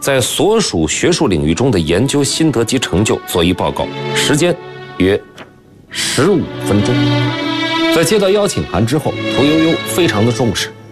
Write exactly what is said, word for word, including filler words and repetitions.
在所属学术领域中的研究心得及成就作一报告，时间约十五分钟。在接到邀请函之后，屠呦呦非常的重视，